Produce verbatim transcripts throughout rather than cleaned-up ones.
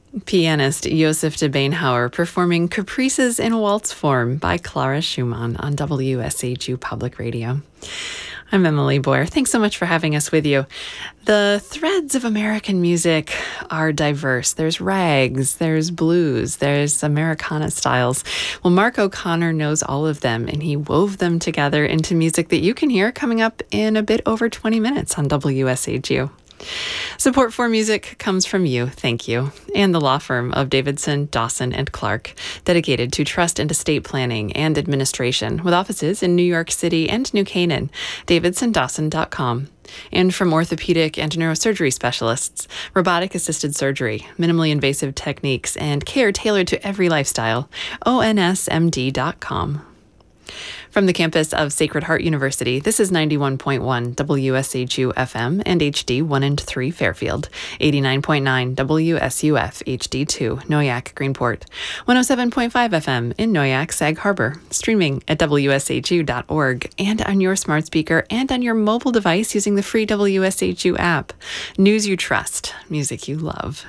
Pianist Josef de Beenhauer performing Caprices in Waltz Form by Clara Schumann on W S H U Public Radio. I'm Emily Boyer. Thanks so much for having us with you. The threads of American music are diverse. There's rags, there's blues, there's Americana styles. Well, Mark O'Connor knows all of them, and he wove them together into music that you can hear coming up in a bit over twenty minutes on W S H U. Support for music comes from you, thank you, and the law firm of Davidson, Dawson, and Clark, dedicated to trust and estate planning and administration, with offices in New York City and New Canaan, davidson dawson dot com. And from orthopedic and neurosurgery specialists, robotic-assisted surgery, minimally invasive techniques, and care tailored to every lifestyle, O N S M D dot com. From the campus of Sacred Heart University, this is ninety-one point one W S H U F M and H D one and three Fairfield, eighty-nine point nine W S U F H D two Noyak Greenport, one oh seven point five F M in Noyak Sag Harbor, streaming at W S H U dot org and on your smart speaker and on your mobile device using the free W S H U app. News you trust, music you love.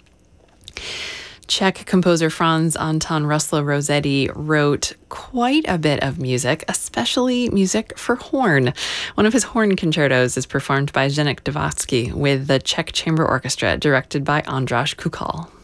Czech composer Franz Anton Rosler-Rossetti wrote quite a bit of music, especially music for horn. One of his horn concertos is performed by Zdeněk Dvořácký with the Czech Chamber Orchestra, directed by Ondřej Kukal.